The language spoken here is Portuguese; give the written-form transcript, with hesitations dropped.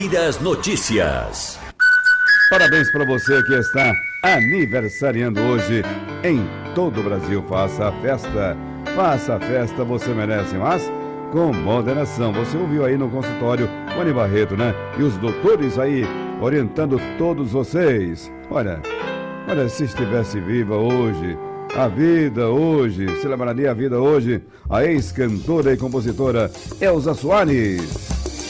Das notícias. Parabéns para você que está aniversariando hoje em todo o Brasil. Faça a festa, você merece, mas com moderação. Você ouviu aí no consultório o Ani Barreto, né? E os doutores aí orientando todos vocês. Olha, se estivesse viva hoje, celebraria a vida hoje, a ex-cantora e compositora Elza Soares.